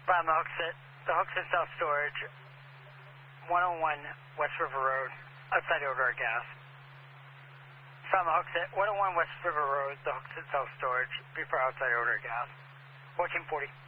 From the Hooksett Self-Storage, 101 West River Road, outside odor of gas. From Hooksett, 101 West River Road, the Hooksett Self-Storage, before outside odor of gas. 1440.